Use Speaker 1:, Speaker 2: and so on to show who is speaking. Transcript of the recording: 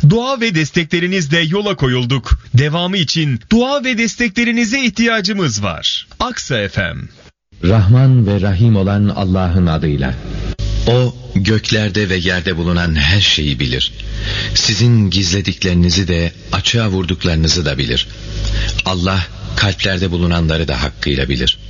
Speaker 1: Dua ve desteklerinizle yola koyulduk. Devamı için dua ve desteklerinize ihtiyacımız var. Aksa FM.
Speaker 2: Rahman ve Rahim olan Allah'ın adıyla.
Speaker 3: O göklerde ve yerde bulunan her şeyi bilir. Sizin gizlediklerinizi de açığa vurduklarınızı da bilir. Allah kalplerde bulunanları da hakkıyla bilir.